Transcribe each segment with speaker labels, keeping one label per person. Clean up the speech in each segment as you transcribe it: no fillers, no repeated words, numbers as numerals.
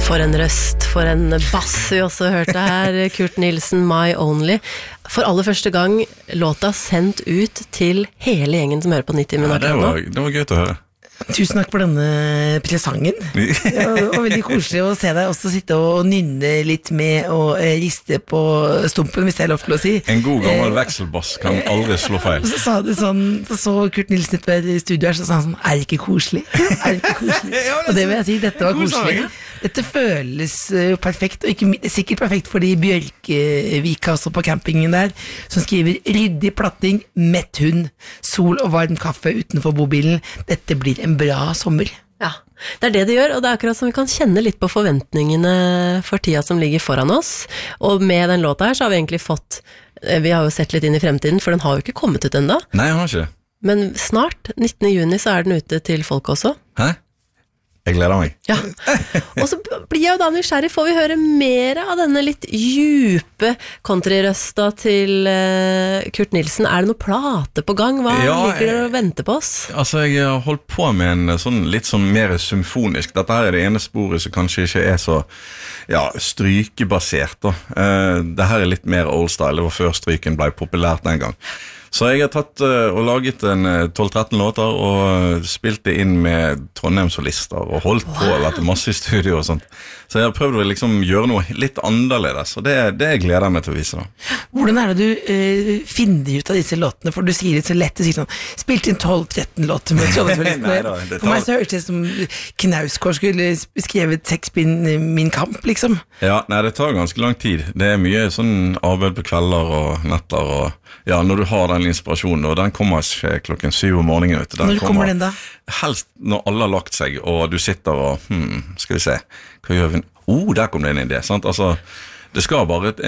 Speaker 1: For en røst, for en bass vi også hørte her, Kurt Nilsen, My Only. For aller første gang låta sendt ut til hele gjengen som hører på 90 minutter.
Speaker 2: Ja, det var gøy å høre.
Speaker 3: Tusen takk for denne presangen. Ja, det var veldig koselig å se deg også sitte og nynne litt med og riste på stumpen, hvis det er lov til å si.
Speaker 2: En god gammel vekselbass kan aldri slå feil.
Speaker 3: Så sa du sånn, så Kurt Nilsen ut ved studio her, så sa han sånn, er det ikke koselig? Er det ikke koselig? Og det vil jeg si, dette var koselig. Dette føles jo perfekt, og ikke sikkert perfekt for de Bjørkvika også på campingen der, som skriver ryddig platting, mett hund, sol og varm kaffe utenfor bobilen. Dette blir en bra sommer.
Speaker 1: Ja, det er det gjør, og det er akkurat som vi kan kjenne litt på forventningene for tida som ligger foran oss. Og med den låta her så har vi egentlig fått, vi har jo sett litt inn i fremtiden, for den har jo ikke kommet ut enda.
Speaker 2: Nei, jeg har ikke.
Speaker 1: Men snart, 19. juni, så er den ute til folk også.
Speaker 2: Hæ? Jeg gleder meg.
Speaker 1: Ja, og så blir jeg jo da nysgjerrig, får vi høre mer av denne litt djupe countryrøsta til Kurt Nilsen. Er det noe plate på gang? Hva ligger det å vente på oss?
Speaker 2: Altså, jeg har holdt på med en sånn litt sånn mer symfonisk. Dette her er det ene sporet som kanskje ikke er så strykebasert da. Det her er litt mer old style, det var før stryken ble populært den gang. Så jeg har tatt og laget 12-13 låter og spilt det inn med Trondheim solister og holdt på og vært masse i studio og sånt. Så jeg har prøvd å liksom gjøre noe litt annerledes, og det gleder jeg meg til å vise da.
Speaker 3: Hvordan er det du finner ut av disse låtene? For du sier det så lett, du sier sånn, spilt inn 12-13 låter med Trondheim solister. For meg så hørtes det som Knausgård skulle skrevet 6 bind Min kamp, liksom.
Speaker 2: Ja, nei, det tar ganske lang tid. Det er mye sånn arbeid på kvelder og netter, og når du har den inspirasjonen, og den kommer ikke klokken 7 om morgenen.
Speaker 3: Når kommer den da?
Speaker 2: Helst når alle har lagt seg, og du sitter og, skal vi se, hva gjør vi? Der kom det en idé, sant? Altså, det skal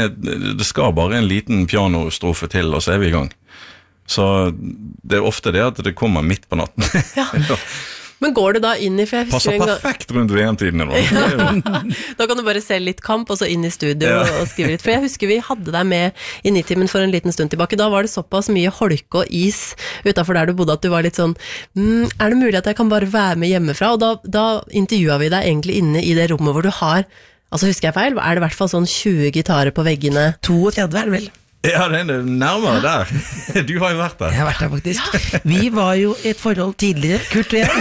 Speaker 2: bare en liten pianostrofe til, og så er vi i gang. Så det er ofte det at det kommer midt på natten.
Speaker 1: Ja. Men går du da inn i, for jeg husker
Speaker 2: passer perfekt rundt VM-tiden nå.
Speaker 1: Da kan du bare se litt kamp, og så inn i studio og skrive litt. For jeg husker vi hadde deg med i Nitimen for en liten stund tilbake. Da var det såpass mye holke og is utenfor der du bodde, at du var litt sånn, er det mulig at jeg kan bare være med hjemmefra? Og da intervjuet vi deg egentlig inne i det rommet hvor du har, altså husker jeg feil, er det i hvert fall sånn 20 gitarer på veggene?
Speaker 3: 32 er det vel?
Speaker 2: Ja, det er nærmere der. Du har jo vært der.
Speaker 3: Jeg har vært der faktisk. Vi var jo i et forhold tidligere, Kurt og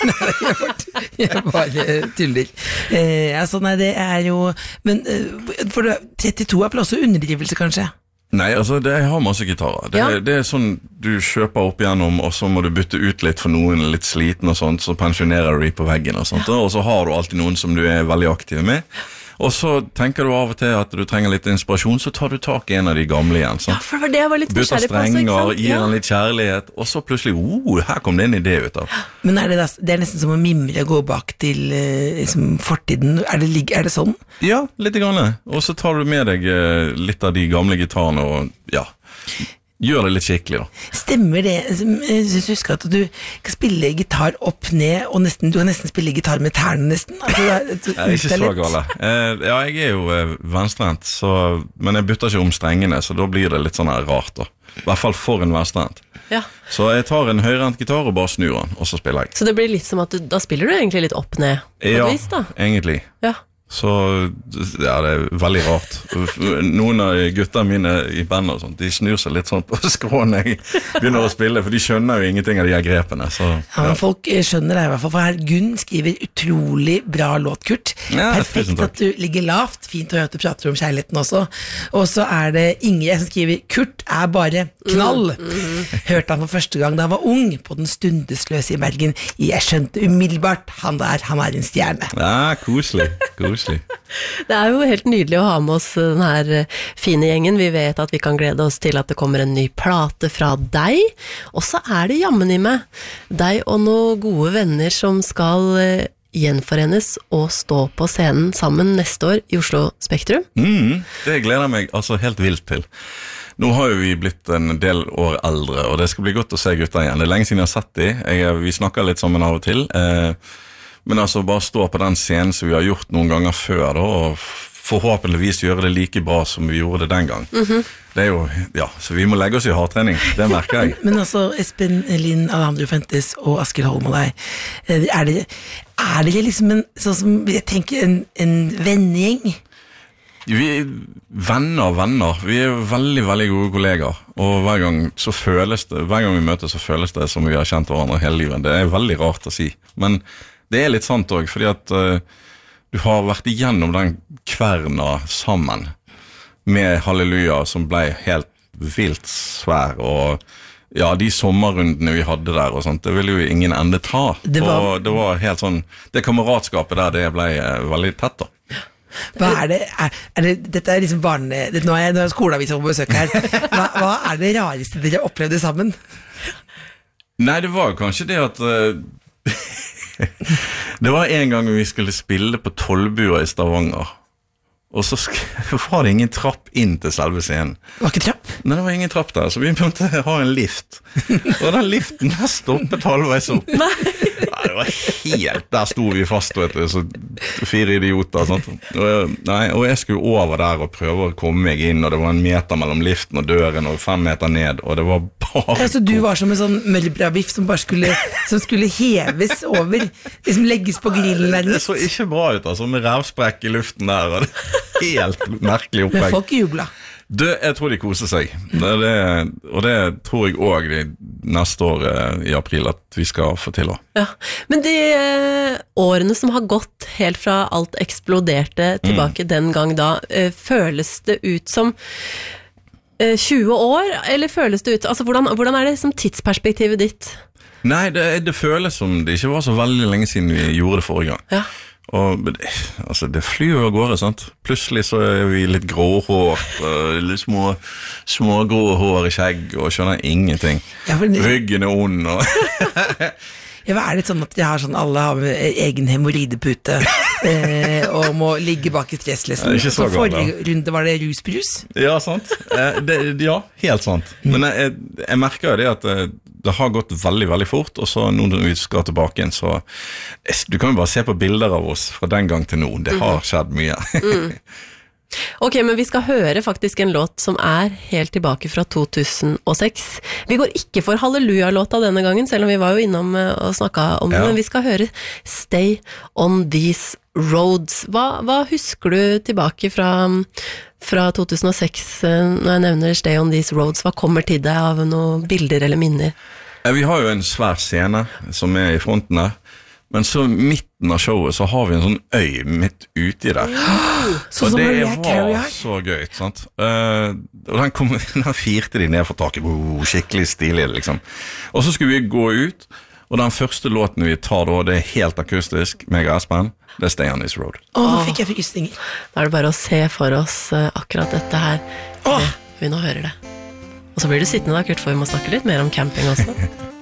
Speaker 3: jeg. Jeg bare tuller. Altså, nei, det er jo, men for 32 er vel også underdrivelse, kanskje?
Speaker 2: Nei, altså, jeg har masse gitarer. Det er sånn du kjøper opp igjennom, og så må du bytte ut litt for noen litt sliten og sånt, så pensjonerer du på veggen og sånt, og så har du alltid noen som du er veldig aktiv med. Og så tenker du av og til at du trenger litt inspirasjon, så tar du tak i en av de gamle igjen, sant?
Speaker 1: Ja, for det var litt
Speaker 2: nysgjerrig på, strenger, gir den litt kjærlighet, og så plutselig, her kom det en idé ut av.
Speaker 3: Men det er nesten som å mimre og gå bak til fortiden, er det sånn?
Speaker 2: Ja, litt grann. Og så tar du med deg litt av de gamle gitarene, og gjør det litt skikkelig da.
Speaker 3: Stemmer det? Jeg synes du husker at du kan spille gitar opp ned, og du kan nesten spille gitar med tærne nesten. Altså,
Speaker 2: jeg er ikke så gale. Jeg er jo venstrehendt, men jeg bytter ikke om strengene, så da blir det litt sånn her rart da. I hvert fall for en venstrehendt. Ja. Så jeg tar en høyrehendt gitar og bare snur den, og så spiller jeg.
Speaker 1: Så det blir litt som at da spiller du egentlig litt opp ned på et vis da?
Speaker 2: Ja, egentlig.
Speaker 1: Ja.
Speaker 2: Så det er veldig rart. Noen av guttene mine i bandet og sånt, de snur seg litt sånn på skråen jeg begynner å spille, for de skjønner jo ingenting av de her grepene.
Speaker 3: Men folk skjønner det i hvert fall, for her Gunn skriver utrolig bra låt, Kurt. Perfekt at du ligger lavt, fint å høre at du prater om kjærligheten også. Og så er det Ingrid som skriver, Kurt er bare knall. Hørte han for første gang da han var ung på Den Stundesløse i Bergen. Jeg skjønte umiddelbart, han er en stjerne.
Speaker 2: Ja, koselig.
Speaker 1: Det er jo helt nydelig å ha med oss den her fine gjengen. Vi vet at vi kan glede oss til at det kommer en ny plate fra deg, og så er det jammen i meg deg og noen gode venner som skal gjenforenes og stå på scenen sammen neste år i Oslo Spektrum.
Speaker 2: Det gleder jeg meg altså helt vilt til. Nå har jo vi blitt en del år eldre, og det skal bli godt å se gutta igjen. Det er lenge siden jeg har sett de. Vi snakker litt sammen av og til. Men altså bare stå på den scenen som vi har gjort noen ganger før da, og forhåpentligvis gjøre det like bra som vi gjorde det den gang. Det er jo, så vi må legge oss i hardtrening, det merker jeg.
Speaker 3: Men altså, Espen Lind, Alejandro Fuentes og Askild Holm og deg, dere liksom sånn som jeg tenker en vennegjeng?
Speaker 2: Vi er venner. Vi er veldig, veldig gode kollegaer. Og hver gang vi møtes så føles det som vi har kjent hverandre hele livet. Det er veldig rart å si. Men det er litt sant også, fordi at du har vært igjennom den kverna sammen med Halleluja som ble helt vilt svær, og ja, de sommerrundene vi hadde der og sånt, det ville jo ingen ende ta. Det var helt sånn, det kameratskapet der, det ble veldig tett da.
Speaker 3: Hva det? Dette liksom nå er skoleavisen på besøk her. Hva det rareste dere opplevde sammen?
Speaker 2: Nei, det var kanskje det at det var en gang vi skulle spille på Tollbua i Stavanger, og så var det ingen trapp inn til selve scenen.
Speaker 3: Det var ikke trapp?
Speaker 2: Nei, det var ingen trapp der, så vi måtte ha en lift. Og den liften der stoppet halvveis opp. Nei, det var helt, der sto vi fast, vet du, så 4 idioter, sant? Og jeg skulle over der og prøve å komme meg inn, og det var 1 meter mellom liften og døren, og 5 meter ned, og det var bare...
Speaker 3: Ja, så du var som en sånn mørbrabiff som bare skulle heves over, liksom legges på grillen der.
Speaker 2: Det så ikke bra ut, altså, med revsprekk i luften der, og det helt merkelig opplegg.
Speaker 3: Men folk jubla.
Speaker 2: Jeg tror de koser seg. Og det tror jeg også de neste år i april at vi skal få til. Ja.
Speaker 1: Men de årene som har gått helt fra alt eksploderte tilbake den gang da, føles det ut som 20 år, eller føles det ut, altså hvordan det som tidsperspektivet ditt?
Speaker 2: Nei, det føles som det ikke var så veldig lenge siden vi gjorde det forrige gang.
Speaker 1: Ja.
Speaker 2: Og altså, det flyr jo av gårde, sant? Plutselig så er vi litt gråhår, litt små grå hår i skjegg, og skjønner ingenting. Ja, ryggen er ond, og...
Speaker 3: Ja, det sånn at jeg har sånn, alle har egen hemorridepute, og må ligge bak i stresslesen. Så forrige runde var det rusbrus. Ja,
Speaker 2: sant. Ja, helt sant. Men jeg merker jo det at det har gått veldig, veldig fort, og så nå når vi skal tilbake igjen, så du kan jo bare se på bilder av oss fra den gang til nå. Det har skjedd mye.
Speaker 1: Ok, men vi skal høre faktisk en låt som helt tilbake fra 2006. Vi går ikke for Halleluja-låta denne gangen, selv om vi var jo innom og snakket om det, men vi skal høre Stay on These Roads. Hva husker du tilbake fra 2006 når jeg nevner Stay on These Roads? Hva kommer til deg av noen bilder eller minner?
Speaker 2: Vi har jo en svær scene som i fronten der, men så midten av showet så har vi en sånn øy midt ute i der. Og det var så gøy, sant? Og den firte de ned for taket, skikkelig stilig liksom. Og så skulle vi gå ut, og den første låten vi tar da, det helt akustisk, meg og Espen, det Stay on This Road.
Speaker 3: Nå fikk jeg frysninger.
Speaker 1: Da det bare å se for oss akkurat dette her. Vi nå hører det. Og så blir du sittende da, Kurt, for vi må snakke litt mer om camping også.